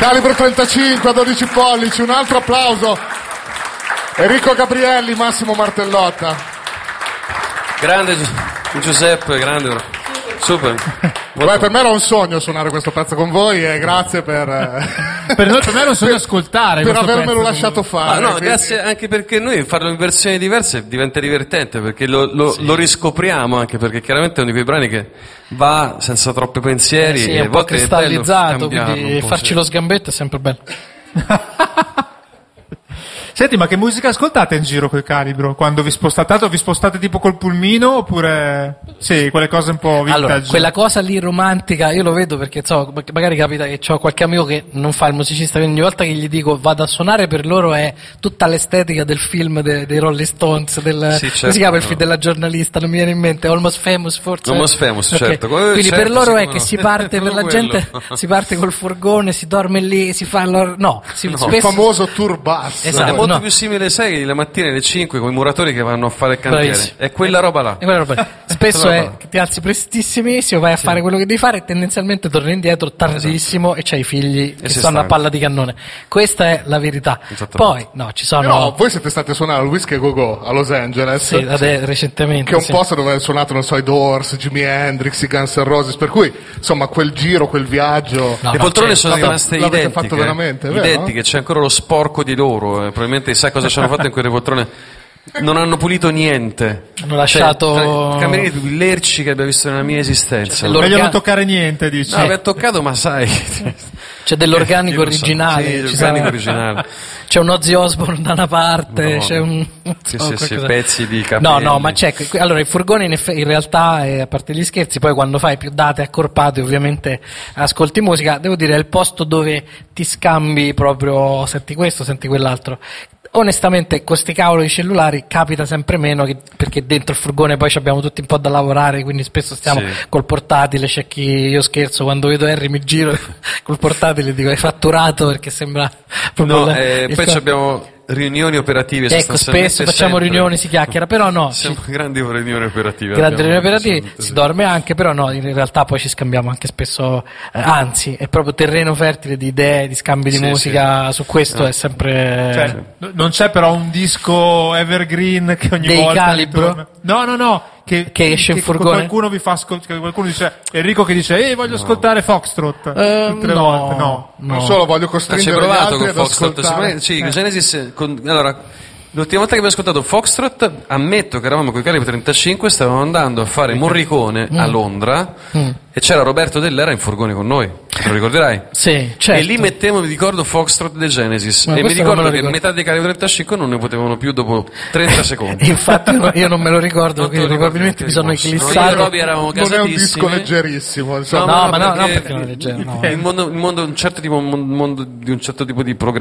Calibro 35 a 12 pollici, un altro applauso. Enrico Gabrielli, Massimo Martellotta. Grande Giuseppe, grande. Super. Beh, per me era un sogno suonare questo pezzo con voi e grazie per me era un sogno ascoltare per questo avermelo pezzo. lasciato fare. No, grazie anche perché noi farlo in versioni diverse diventa divertente, perché lo riscopriamo, anche perché chiaramente è uno di quei brani che va senza troppi pensieri sì, e è un po' cristallizzato, quindi farci lo sgambetto è sempre bello. Senti, ma che musica ascoltate in giro col Calibro? Quando vi spostate? Tanto vi spostate tipo col pulmino oppure sì, quelle cose un po' vintage? Allora, quella cosa lì romantica, io lo vedo perché magari capita che ho qualche amico che non fa il musicista, quindi ogni volta che gli dico vado a suonare, per loro è tutta l'estetica del film dei Rolling Stones, certo, come si chiama il film della giornalista, non mi viene in mente, Almost Famous forse. Almost Famous, okay. certo. Quindi certo, per loro è che no. si parte per la gente, si parte col furgone, si dorme lì, si fa spesso, il famoso tour bus. Esatto, è molto più simile, sai, la mattina alle 5 con i muratori che vanno a fare il cantiere. Bravissimo. È quella roba là. Spesso è che ti alzi prestissimissimo, vai a fare quello che devi fare e tendenzialmente torni indietro tardissimo e c'hai i figli che stanno a palla di cannone. Questa è la verità. Poi, ci sono... No, voi siete stati a suonare al Whiskey Go Go a Los Angeles. Sì, recentemente. Che è un posto dove hanno suonato, non so, i Doors, Jimi Hendrix, i Guns N' Roses, per cui, insomma, quel giro, quel viaggio... Le poltrone sono rimaste l'avete identiche. fatto veramente, identiche, c'è ancora lo sporco di loro, probabilmente sai cosa ci hanno fatto in quelle poltrone. Non hanno pulito niente. Hanno lasciato i camerini più lerci che abbia visto nella mia esistenza. Meglio non toccare niente, dici. No, aver toccato, ma sai. C'è dell'organico originale. C'è un Ozzy Osbourne da una parte, c'è un... pezzi di capelli. No, ma c'è... Allora, il furgone in realtà, a parte gli scherzi, poi quando fai più date accorpate, ovviamente ascolti musica, devo dire, è il posto dove ti scambi proprio, senti questo, senti quell'altro. Onestamente con sti cavolo di cellulari capita sempre meno, perché dentro il furgone poi abbiamo tutti un po' da lavorare, quindi spesso stiamo col portatile. C'è chi, io scherzo, quando vedo Harry mi giro col portatile e dico hai fatturato, perché sembra proprio poi abbiamo riunioni operative, spesso facciamo riunioni, si chiacchiera, però no, siamo grandi riunioni operative, si dorme anche, però no, in realtà poi ci scambiamo anche spesso, anzi è proprio terreno fertile di idee, di scambi di musica. Su questo è sempre non c'è però un disco evergreen che ogni dei volta Calibro? No, che esce in furgone, qualcuno vi fa ascoltare, qualcuno dice, Enrico che dice voglio ascoltare Foxtrot tutte le volte. Non solo, voglio costringere gli altri ad ascoltare. Genesis, allora l'ultima volta che abbiamo ascoltato Foxtrot, ammetto che eravamo con i Calibro 35, stavamo andando a fare Morricone a Londra e c'era Roberto Dell'Era in furgone con noi, te lo ricorderai? Sì, certo. E lì mettevo, mi ricordo, Foxtrot dei Genesis, e mi ricordo che metà dei Calibro 35 non ne potevano più dopo 30 secondi. Infatti io non me lo ricordo, quindi probabilmente mi sono eclissato. Non è un disco leggerissimo, no, perché non è leggero, il mondo di un certo tipo di